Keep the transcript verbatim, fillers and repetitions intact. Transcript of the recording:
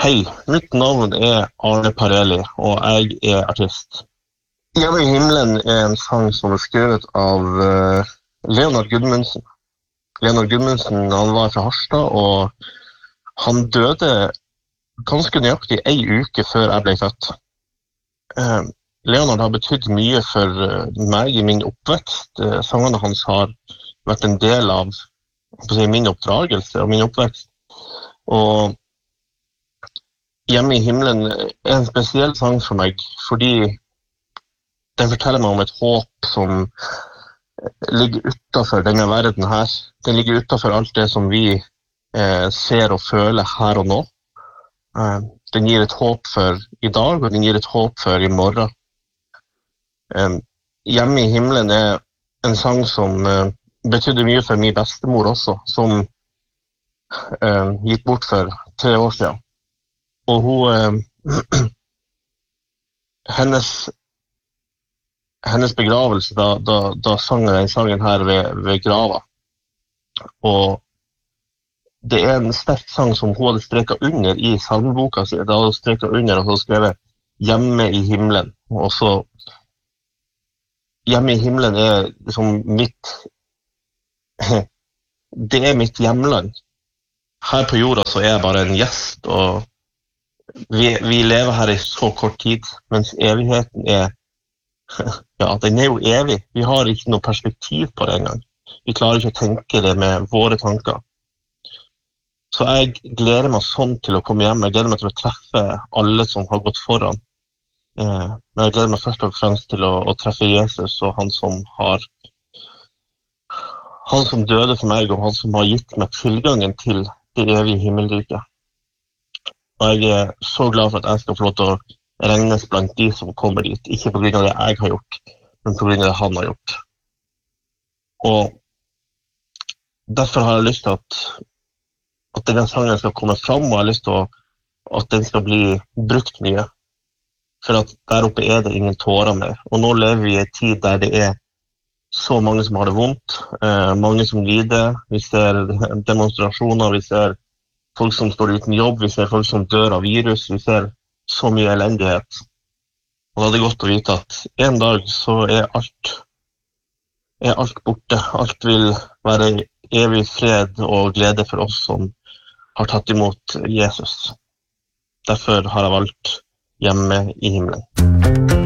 Hei, mitt navn er Arne Parelli, og jeg er artist. Hjemme i himmelen er en sang som er skrevet av uh, Leonard Gudmundsen. Leonard Gudmundsen, han var fra Harstad, og han døde ganske nøyaktig ei uke før jeg ble født. Uh, Leonard har betydd mye for uh, meg i min oppvekst. Uh, sangene hans har vært en del av si, min oppdragelse og min oppvekst. Og Hjemme i himmelen er en spesiell sang for meg, fordi den forteller meg om et håp som ligger utenfor denne verden her. Den ligger utenfor alt det som vi eh, ser og føler her og nå. Eh, den gir et håp for i dag, og den gir et håp for i morgen. Eh, Hjemme i himmelen er en sang som eh, betydde mye for min bestemor også, som eh, gikk bort for tre år siden. Og hun, eh, hennes, hennes begravelse, da, da, da sang jeg den sangen her ved, ved grava. Og det er en sterk sang som hun hadde streket under i salmeboka si. Da hadde hun streket under og hun skrevet «Hjemme i himmelen». Og så «Hjemme i himmelen» er liksom mitt, det er mitt hjemland. Her på jorda så er jeg bare en gjest, og Vi, vi lever her i så kort tid, mens evigheten er, ja, den er jo evig. Vi har ikke noe perspektiv på det engang. Vi klarer ikke å tenke det med våre tanker. Så jeg gleder meg sånn til å komme hjem. Jeg gleder meg til å treffe alle som har gått foran. Eh, men jeg gleder meg først og fremst til å, å treffe Jesus og han som har, han som døde for meg, og han som har gitt meg tilgangen til det evige himmelriket. Og jeg er så glad for at jeg skal få lov til å regnes blant de som kommer dit, ikke på grunn av det jeg har gjort, men på grunn av det han har gjort. Og derfor har jeg lyst til at, at denne sangen skal komme fram, og jeg har lyst til å, at den skal bli brukt mye. For at der oppe er det ingen tårer mer. Og nå lever vi i en tid der det er så mange som har det vondt, eh, mange som lider, vi ser demonstrasjoner, vi ser folk som står uten jobb, vi ser folk som dør av virus, vi ser så mye elendighet. Og da er det godt å vite at en dag så er alt, er alt borte. Alt vil være evig fred og glede for oss som har tatt imot Jesus. Derfor har jeg valgt Hjemme i himmelen.